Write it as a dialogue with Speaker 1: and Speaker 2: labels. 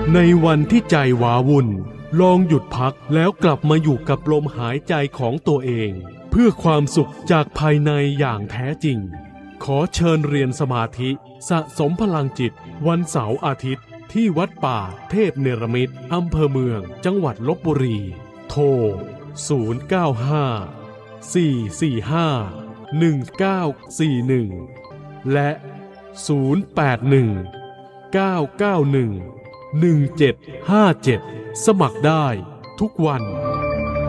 Speaker 1: ในวันที่ใจหวาวุ่นลองหยุดพักแล้วกลับมาอยู่กับลมหายใจของตัวเองเพื่อความสุขจากภายในอย่างแท้จริงขอเชิญเรียนสมาธิสะสมพลังจิตวันเสาร์อาทิตย์ที่วัดป่าเทพเนรมิตรอำเภอเมืองจังหวัดลพบุรีโทร095-445-1941และ081-991-1757สมัครได้ทุกวัน